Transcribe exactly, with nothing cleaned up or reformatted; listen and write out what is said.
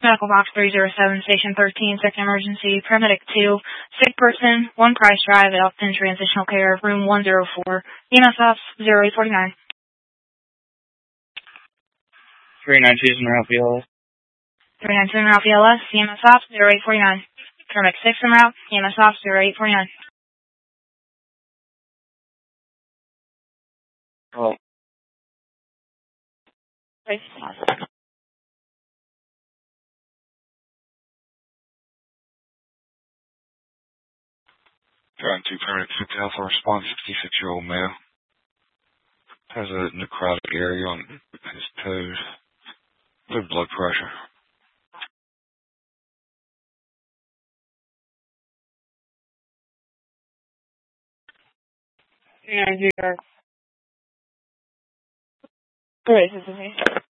Medical box three zero seven, station thirteen, second emergency, paramedic two, sick person, one Price Drive, Elkton Transitional Care, room one zero four, E M S ops zero eight four nine. three nine two in route B L S. three nine two in route B L S, E M S ops zero eight four nine. Paramedic six in route, E M S ops zero eight four nine. Oh. Price. Trying to paramedic six Alpha respond, sixty-six-year-old male. Has a necrotic area on his toes. Good blood pressure. Yeah, here. Great, this is me.